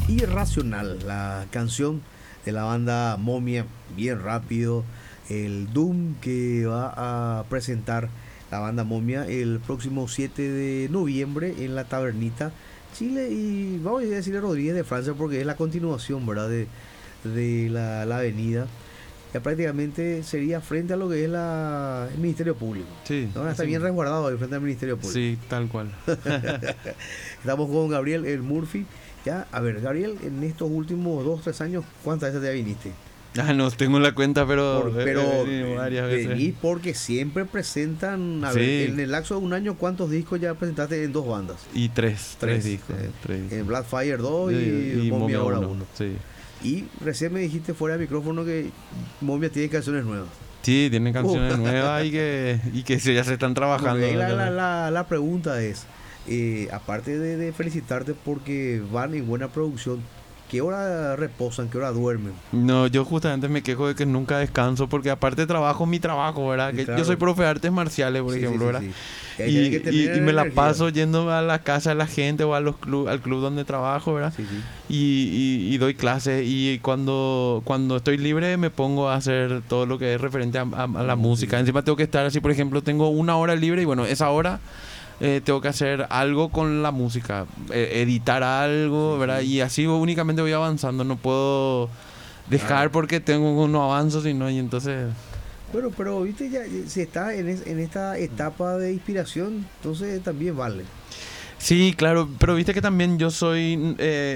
Irracional, la canción de la banda Momia, bien rápido, el Doom que va a presentar la banda Momia el próximo 7 de noviembre en la Tabernita Chile y vamos a decirle Rodríguez de Francia porque es la continuación, ¿verdad? De la avenida. Ya prácticamente sería frente a lo que es el Ministerio Público. Sí. ¿No? Está así bien mismo. resguardado ahí frente al Ministerio Público. Sí, tal cual. Estamos con Gabriel el Murphy. Ya, a ver, Gabriel, en estos últimos 2-3 años, ¿cuántas veces ya viniste? No tengo la cuenta, pero, Pero venido varias veces. venís porque siempre presentan, a Sí. ver, en el lapso de un año, ¿cuántos discos ya presentaste en dos bandas? Y tres discos. Tres discos. En Blackfire 2 y Momia ahora 1. Sí. Y recién me dijiste fuera de micrófono que Momia tiene canciones nuevas. Sí, tienen canciones nuevas y que ya se están trabajando. Porque ahí la pregunta es, aparte de felicitarte porque van en buena producción, ¿qué hora reposan? ¿Qué hora duermen? No, yo justamente me quejo de que nunca descanso porque aparte trabajo mi trabajo, ¿verdad? Sí, Que claro. yo soy profe de artes marciales, por Sí, ejemplo, sí, ¿verdad? sí, sí. Y ahí tenés que tener Y me la energía. paso yendo a la casa de la gente o a al club donde trabajo, ¿verdad? Sí, sí. Y doy clases y cuando estoy libre me pongo a hacer todo lo que es referente a la música. Encima tengo que estar así, por ejemplo, tengo una hora libre y bueno, esa hora tengo que hacer algo con la música, editar algo, ¿verdad? Y así únicamente voy avanzando, no puedo dejar porque tengo unos avances y no, y entonces... Bueno, pero viste, ya si está en esta etapa de inspiración, entonces también vale. Sí, claro, pero viste que también yo soy,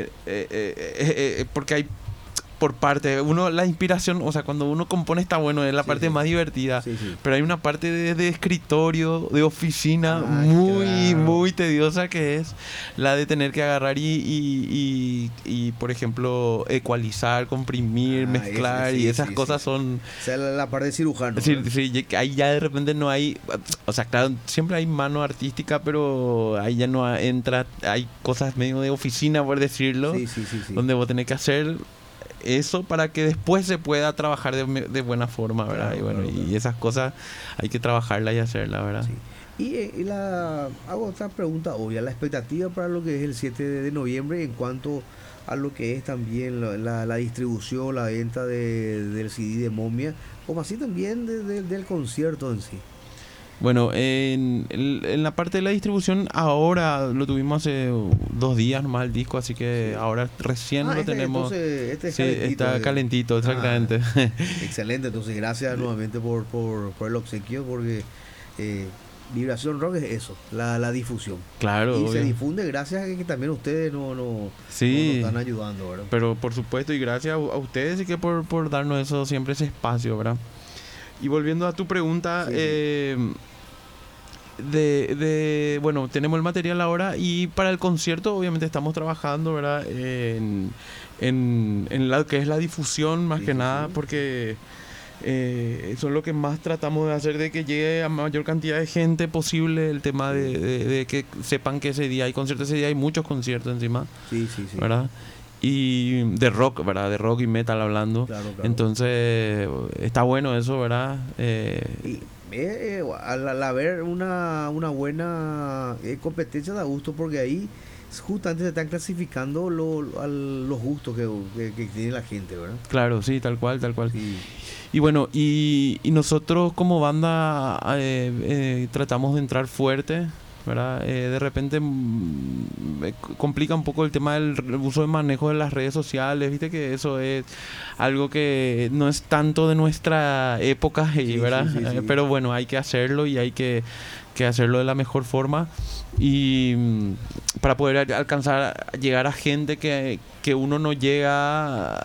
porque hay por parte, uno, la inspiración, o sea, cuando uno compone está bueno, es la Sí, parte sí. más divertida, Sí, sí. pero hay una parte de escritorio, de oficina, Ah, muy, claro. muy tediosa que es la de tener que agarrar y, por ejemplo, ecualizar, comprimir, Ah, mezclar, sí, y esas sí, cosas sí. son... O sea, la parte de cirujano. Sí, ¿verdad? sí, ahí ya de repente no hay, o sea, claro, siempre hay mano artística, pero ahí ya no entra, hay cosas medio de oficina, por decirlo, Sí, sí, sí, sí. donde vos tenés que hacer eso para que después se pueda trabajar de buena forma, ¿verdad? Claro, Y bueno, claro, claro. y esas cosas hay que trabajarlas y hacerlas, ¿verdad? Sí. Y hago otra pregunta obvia, la expectativa para lo que es el 7 de noviembre en cuanto a lo que es también la distribución, la venta del CD de Momia, como así también del concierto en sí. Bueno, en la parte de la distribución, ahora lo tuvimos hace 2 días nomás el disco, así que Sí. ahora recién lo tenemos. Entonces, este es Sí, calentito. está calentito, exactamente. Excelente, entonces gracias nuevamente por el obsequio, porque Vibración Rock es eso, la difusión. Claro, Y se obvio. difunde gracias a que también ustedes nos Sí, están ayudando, ¿verdad? pero por supuesto y gracias a ustedes y que por darnos eso siempre ese espacio, ¿verdad? Y volviendo a tu pregunta, Sí, sí. bueno, tenemos el material ahora y para el concierto obviamente estamos trabajando, ¿verdad? En lo que es la difusión más Sí, que sí, nada, sí. porque eso es lo que más tratamos de hacer, de que llegue a mayor cantidad de gente posible, el tema de que sepan que ese día hay conciertos, ese día hay muchos conciertos encima, Sí, sí, sí. ¿verdad? Y de rock, ¿verdad? De rock y metal hablando. Claro, claro. Entonces, está bueno eso, ¿verdad? Y al haber una buena competencia da gusto porque ahí justamente se están clasificando los gustos que tiene la gente, ¿verdad? Claro, sí, tal cual, tal cual. Sí, Y bueno, y nosotros como banda tratamos de entrar fuerte, ¿verdad? De repente complica un poco el tema del uso de manejo de las redes sociales, viste que eso es algo que no es tanto de nuestra época, Sí, ¿verdad? sí, sí, sí. Pero bueno, hay que hacerlo y hay que hacerlo de la mejor forma y para poder alcanzar, llegar a gente que uno no llega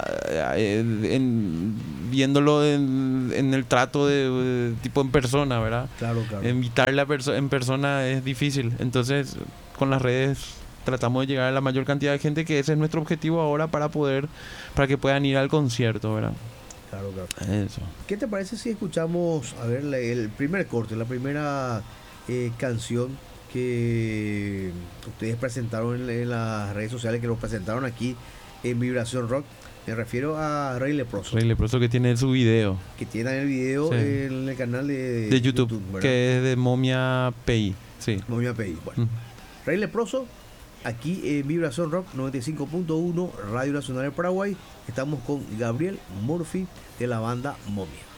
viéndolo en el trato de tipo en persona, ¿verdad? Claro, claro. Invitarle en persona es difícil, entonces con las redes tratamos de llegar a la mayor cantidad de gente, que ese es nuestro objetivo ahora para que puedan ir al concierto, ¿verdad? Claro, claro. Eso. ¿Qué te parece si escuchamos, a ver, el primer corte, la primera canción que ustedes presentaron en las redes sociales, que lo presentaron aquí en Vibración Rock? Me refiero a Rey Leproso, Rey Leproso, que tiene su video que tiene el video Sí. en el canal de YouTube, ¿verdad? que es de Momia PI, sí. Momia PI. Bueno, Mm. Rey Leproso aquí en Vibración Rock 95.1, Radio Nacional del Paraguay. Estamos con Gabriel Murphy de la banda Momia.